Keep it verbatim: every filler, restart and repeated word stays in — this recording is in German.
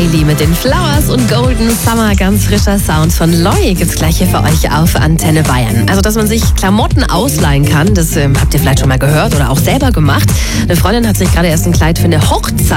Hailey mit den Flowers und Golden Summer. Ganz frischer Sound von Loy gibt's gleich hier für euch auf Antenne Bayern. Also, dass man sich Klamotten ausleihen kann, das ähm, habt ihr vielleicht schon mal gehört oder auch selber gemacht. Eine Freundin hat sich gerade erst ein Kleid für eine Hochzeit